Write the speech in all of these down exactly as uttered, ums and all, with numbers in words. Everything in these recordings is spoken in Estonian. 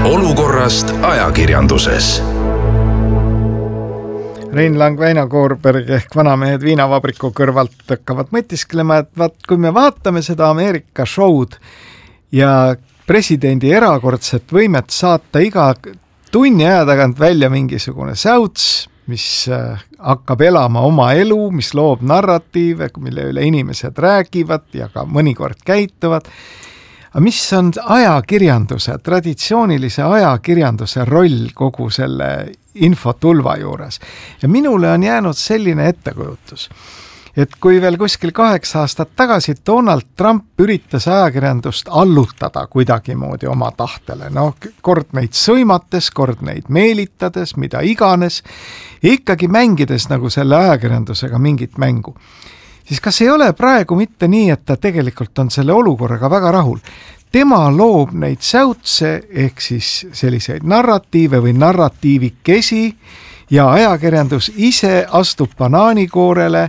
olukorrast ajakirjanduses. Rein Lang, Väino Koorberg ehk vanamehed viinavabriku kõrvalt hakkavad mõtisklema, et vaat, kui me vaatame seda Ameerika show'd ja presidendi erakordset võimet saata iga tunni aja tagant välja mingisugune säuts, mis hakkab elama oma elu, mis loob narratiive, mille üle inimesed räägivad ja ka mõnikord käituvad. Aga mis on ajakirjanduse, traditsioonilise ajakirjanduse roll kogu selle infotulva juures? Ja minule on jäänud selline ettekujutus, et kui veel kuskil kaheksa aastat tagasi Donald Trump üritas ajakirjandust allutada kuidagimoodi oma tahtele, no kord neid sõimates, kord neid meelitades, mida iganes, ikkagi mängides nagu selle ajakirjandusega mingit mängu, siis kas ei ole praegu mitte nii, et ta tegelikult on selle olukorraga väga rahul? Tema loob neid säutse ehk siis selliseid narratiive või narratiivikesi ja ajakirjandus ise astub banaanikoorele,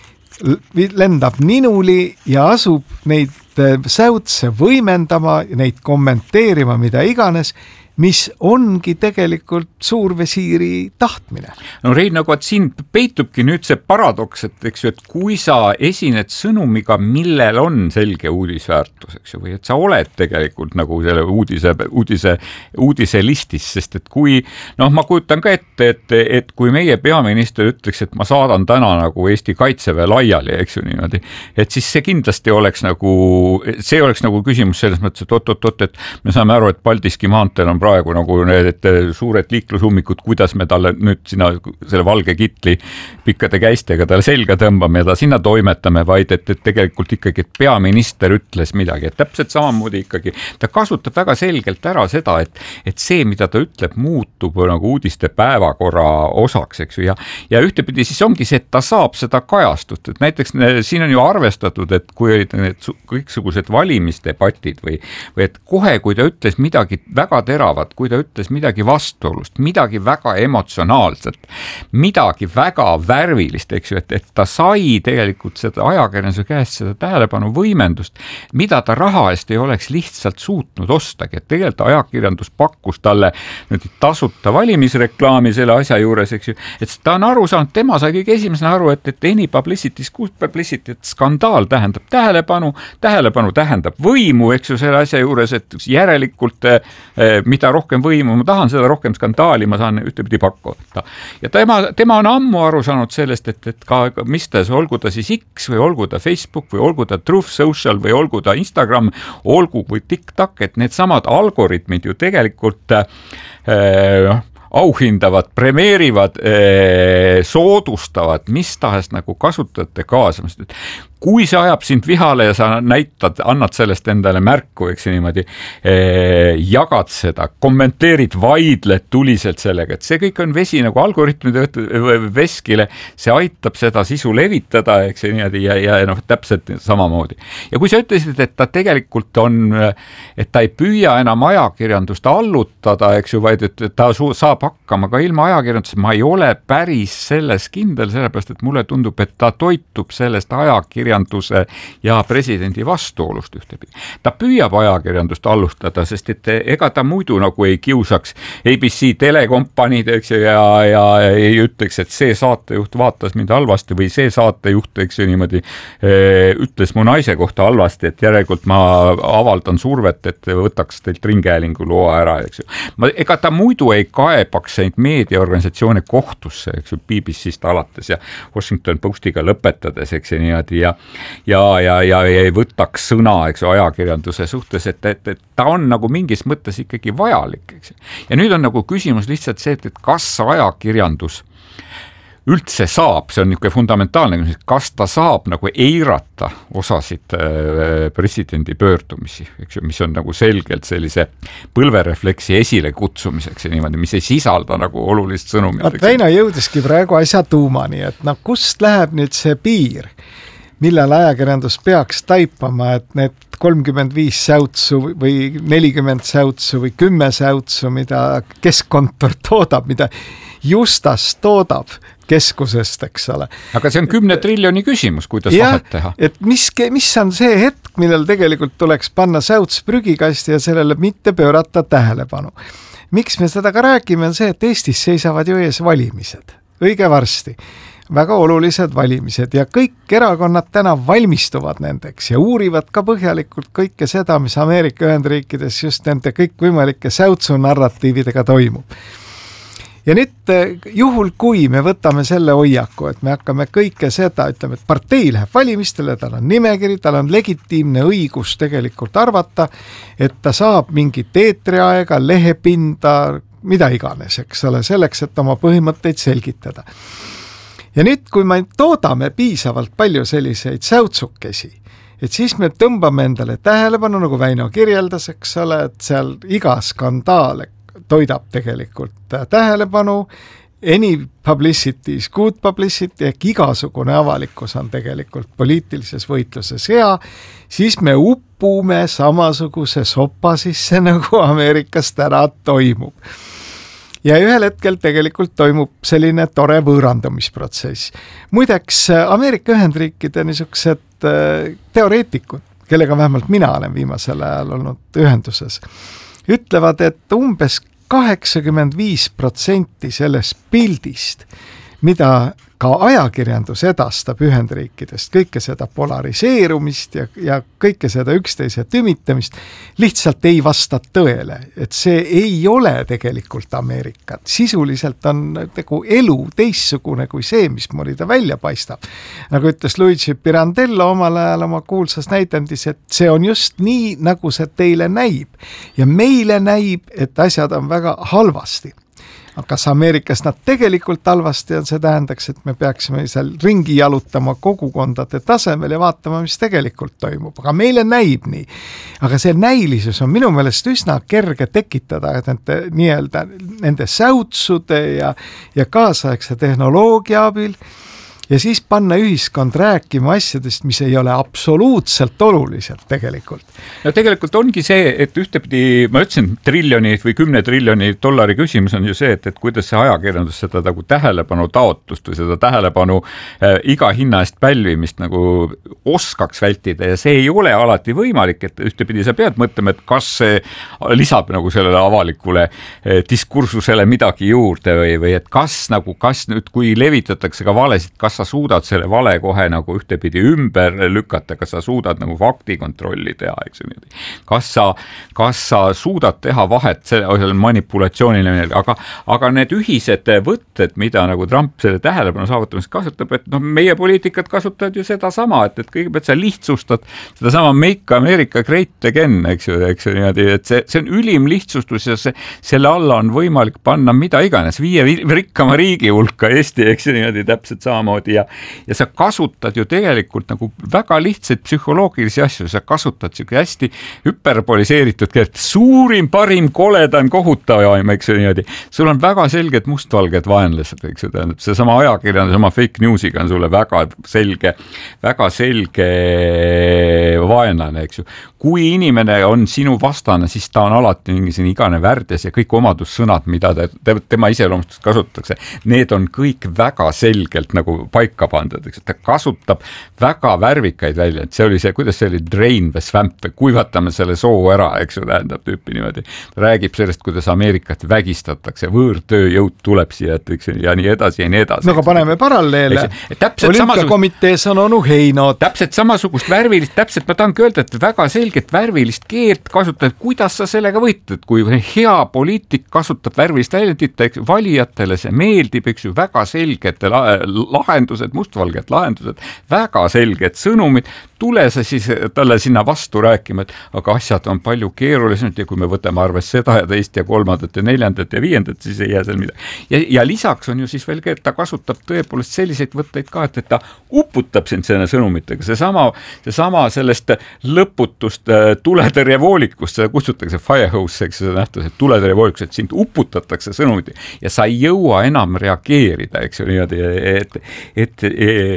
lendab ninuli ja asub neid säutse võimendama, neid kommenteerima, mida iganes, mis ongi tegelikult suurvesiiri tahtmine. No Rein, nagu et siin peitubki nüüd see paradoks, et eks ju, et kui sa esined sõnumiga, millel on selge uudisväärtus, eks ju, või et sa oled tegelikult nagu selle uudise, uudise, uudise listis, sest et kui, noh, ma kujutan ka ette, et, et kui meie peaminister ütleks, et ma saadan täna nagu Eesti Kaitseväe laiali, eks ju niimoodi, et siis see kindlasti oleks nagu, see oleks nagu küsimus selles mõttes, et oot-oot-oot, et me saame aru, et Paldiski maanteel on praegu nagu need suured liiklusummikud, kuidas me talle nüüd sinna selle valge kitli pikkade käistega talle selga tõmbame ja ta sinna toimetame, vaid et, et tegelikult ikkagi, et peaminister ütles midagi, et täpselt samamoodi ikkagi ta kasutab väga selgelt ära seda, et, et see, mida ta ütleb, muutub nagu uudiste päevakorra osaks, eks ju, ja, ja ühtepidi siis ongi see, et ta saab seda kajastut, et näiteks siin on ju arvestatud, et kui olid need kõiksugused valimisdebatid või, või et kohe, kui ta ütles midagi väga teravat, kui ta ütles midagi vastuolust, midagi väga emotsionaalset, midagi väga värvilist, eks ju, et, et ta sai tegelikult seda ajakirjanduse käest seda tähelepanu võimendust, mida ta raha eest ei oleks lihtsalt suutnud ostagi, et tegelikult ajakirjandus pakkus talle nüüd tasuta valimisreklaami selle asja juures, eks ju, et ta on aru saanud, tema sai kõige esimesena aru, et, et any publicity is good publicity, et skandaal tähendab tähelepanu, tähelepanu tähendab võimu, eks ju, selle asja juures, et järelikult eh, mida rohkem võimu ma tahan, seda rohkem skandaali ma saan ühtepidi pakkuda. Ja tema, tema on ammu aru saanud sellest, et, et ka mis ta, olgu ta siis X või olgu ta Facebook või olgu ta Truth Social või olgu ta Instagram, olgu või TikTok, et need samad algoritmid ju tegelikult äh, auhindavad, premeerivad, soodustavad mis tahes nagu kasutajate kaasamist. Kui see ajab sind vihale ja sa näitad, annad sellest endale märku, eks niimoodi, jagad seda, kommenteerid, vaidled tuliselt sellega, et see kõik on vesi nagu algoritmide veskile, see aitab seda sisu levitada, eks niimoodi, ja, ja noh, täpselt samamoodi. Ja kui sa ütlesid, et ta tegelikult on, et ta ei püüa enam ajakirjandust allutada, eks ju, vaid et ta saab hakkama ka ilma ajakirjandusest, ma ei ole päris selles kindel, sellepärast, et mulle tundub, et ta toitub sellest ajakirjandusest ja presidendi vastuolust ühtepidi. Ta püüab ajakirjandust alustada, sest et ega ta muidu nagu ei kiusaks A B C telekompaniid, eks ju, ja, ja ei ütleks, et see saatejuht vaatas mind halvasti või see saatejuht, eks ju, niimoodi ütles mu naise kohta halvasti, et järelikult ma avaldan survet, et võtaks teilt ringhäälingu loa ära, eks ju. Ma, ega ta muidu ei kaebaks neid meediaorganisatsioone kohtusse, eks ju, B B C-st alates ja Washington Postiga lõpetades, eks ju, niimoodi, ja ja, ja, ja ei võtaks sõna, eks ju, ajakirjanduse suhtes, et, et, et ta on nagu mingis mõttes ikkagi vajalik, eks ju. Ja nüüd on nagu küsimus lihtsalt see, et, et kas ajakirjandus üldse saab, see on niisugune fundamentaalne küsimus, kas ta saab nagu eirata osasid presidendi pöördumisi, eks ju, mis on nagu selgelt sellise põlverefleksi esile kutsumiseks ja niimoodi, mis ei sisalda nagu olulist sõnumit. Väino jõudiski praegu asja tuumani, et noh, kust läheb nüüd see piir, millal ajakirjandus peaks taipama, et need kolmkümmend viis säutsu või nelikümmend säutsu või kümme säutsu, mida keskkontor toodab, mida Justas toodab keskusest, eks ole. Aga see on kümne triljoni küsimus, kuidas ja, vahet teha. Et mis, mis on see hetk, millal tegelikult tuleks panna säuts prügikasti ja sellele mitte pöörata tähelepanu. miks me seda ka räägime, on see, et Eestis seisavad ju ees valimised, õige varsti. Väga olulised valimised ja kõik erakonnad täna valmistuvad nendeks ja uurivad ka põhjalikult kõike seda, mis Ameerika Ühendriikides just nende kõikvõimalike säutsu narratiividega toimub. Ja nüüd juhul, kui me võtame selle hoiaku, et me hakkame kõike seda, ütleme, et partei läheb valimistele, tal on nimekiri, tal on legitiimne õigus tegelikult arvata, et ta saab mingit eetriaega, lehepinda, mida iganes, eks ole, selleks, et oma põhimõtteid selgitada. Ja nüüd, kui me toodame piisavalt palju selliseid säutsukesi, et siis me tõmbame endale tähelepanu, nagu Väino kirjeldas, eks ole, et seal iga skandaal toidab tegelikult tähelepanu, any publicity is good publicity, ehk igasugune avalikkus on tegelikult poliitilises võitluses hea, siis me uppume samasuguse sopa sisse, nagu Ameerikas täna toimub. Ja ühel hetkel tegelikult toimub selline tore võõrandumisprotsess. Muideks Ameerika Ühendriikide niisugused teoreetikud, kellega vähemalt mina olen viimasel ajal olnud ühenduses, ütlevad, et umbes kaheksakümmend viis protsenti sellest pildist, mida ka ajakirjandus edastab Ühendriikidest, kõike seda polariseerumist ja, ja kõike seda üksteise tümitamist, lihtsalt ei vasta tõele, et see ei ole tegelikult Ameerikat. Sisuliselt on nagu elu teissugune kui see, mis moodi ta välja paistab. Nagu ütles Luigi Pirandello omal ajal oma kuulsas näitendis, et see on just nii, nagu see teile näib. Ja meile näib, et asjad on väga halvasti. Aga kas Ameerikas nad tegelikult halvasti on, see tähendaks, et me peaksime seal ringi jalutama kogukondade tasemel ja vaatama, mis tegelikult toimub. Aga meile näib nii. Aga see näilisus on minu meelest üsna kerge tekitada nende, nii-öelda, nende säutsude ja, ja kaasaegse tehnoloogia abil ja siis panna ühiskond rääkima asjadest, mis ei ole absoluutselt oluliselt tegelikult. No tegelikult ongi see, et ühtepidi, ma ütlesin, triljoni või kümne triljoni dollari küsimus on ju see, et, et kuidas see ajakirjandus seda nagu tähelepanu taotlust või seda tähelepanu äh, iga hinna eest pälvimist nagu oskaks vältida ja see ei ole alati võimalik, et ühtepidi sa pead mõtlema, et kas see lisab nagu sellele avalikule äh, diskursusele midagi juurde või, või et kas nagu, kas nüüd, kui levitatakse ka valesid, kas sa suudad selle vale kohe nagu ühtepidi ümber lükata, kas sa suudad nagu faktikontrolli teha, eks ju niimoodi. Kas sa, kas sa suudad teha vahet selle manipulatsioonile, aga, aga need ühised võtted, mida nagu Trump selle tähelepanu saavutamiseks kasutab, et noh, meie poliitikat kasutavad ju seda sama, et, et kõigepealt sa lihtsustad seda sama Make America Great Again, eks ju, eks ju niimoodi, et see, see on ülim lihtsustus ja see, selle alla on võimalik panna mida iganes, viie rikkama riigi hulka Eesti, eks ju niimoodi täpselt samamoodi. Ja, ja sa kasutad ju tegelikult nagu väga lihtsaid psühholoogilisi asju, sa kasutad siuke hästi hüperboliseeritud, suurim, parim, koledam, kohutavam, eks ju niimoodi. Sul on väga selged mustvalged vaenlased, eks ju, tähendab, see sama ajakirjandus, oma fake newsiga on sulle väga selge, väga selge vaenlane, eks ju. Kui inimene on sinu vastane, siis ta on alati mingi siin igane värdes ja kõik omadussõnad, mida te, tema iseloomustus kasutatakse, need on kõik väga selgelt nagu paika pandud, eks, ta kasutab väga värvikaid välja, et see oli see, kuidas see oli drain the swamp, kuivatame selle soo ära, eks ju, tähendab tüüpi niimoodi. Ta räägib sellest, kuidas Ameerikat vägistatakse, võõrtööjõud tuleb siia, eks, ja nii edasi ja nii edasi. No aga paneme paralleele. Olümpiakomitees on onu Heinot. Täpselt samasugust värvilist, täpselt ma tahangi öelda, et väga selget värvilist keelt kasutab, kuidas sa sellega võitled, kui hea poliitik kasutab värvilist väljendit, valijatele see meeldib, eks ju, väga selgete lahendused, mustvalged lahendused, väga selged sõnumid, tule sa siis talle sinna vastu rääkima, et aga asjad on palju keerulisemad ja kui me võtame arves seda ja teist ja kolmandat ja neljandat ja viiendat, siis ei jää seal midagi. Ja, ja lisaks on ju siis veel, et ta kasutab tõepoolest selliseid võtteid ka, et, et ta uputab sind selle sõnumitega. See sama, see sama sellest lõputust tuletõrjevoolikust, seda kutsutakse firehose, eks see nähtus, et tuletõrjevoolikust, et sind uputatakse sõnumit ja sa ei jõua enam reageerida, eks ju niimoodi, et, et, et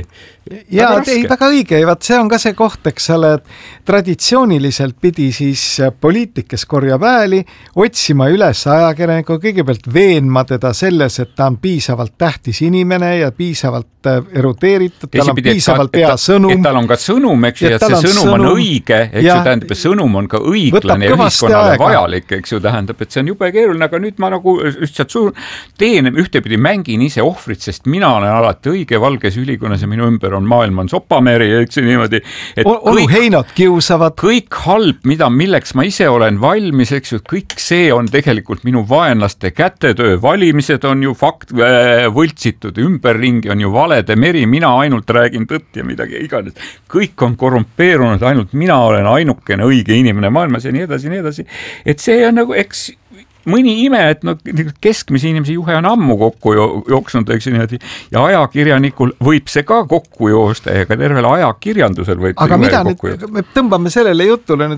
ja ei, väga õige, vaat see on ka see koht, eks ole, et traditsiooniliselt pidi siis poliitik, kes korjab hääli, otsima üles ajakirjaniku, kõigepealt veenma teda selles, et ta on piisavalt tähtis inimene ja piisavalt erudeeritud, tal on piisavalt hea sõnum. Et tal on ka sõnum, eks ju, et see sõnum, sõnum on õige, eks ju, tähendab, et sõnum on ka õiglane ja ühiskonnale vajalik, eks ju, tähendab, et see on jube keeruline, aga nüüd ma nagu lihtsalt suur teen ühtepidi mängin ise ohvrit, sest mina olen alati õige valges ülikonnas ja minu ümber on maailm on sopameri, eks ju niimoodi. Onu heinad kiusavad. Kõik halb, mida, milleks ma ise olen valmis, eks ju, kõik see on tegelikult minu vaenlaste kätetöö, valimised on ju fakt, võltsitud, ümberringi on ju valede meri, mina ainult räägin tõtt ja midagi iganes. Kõik on korrumpeerunud, ainult mina olen ainukene õige inimene maailmas ja nii edasi, nii edasi. Et see on nagu, eks mõni ime, et no, keskmise inimese juhe on ammu kokku jooksnud, eks niimoodi, ja ajakirjanikul võib see ka kokku joosta ja ka tervele ajakirjandusel võib aga mida nüüd, me tõmbame sellele jutule nüüd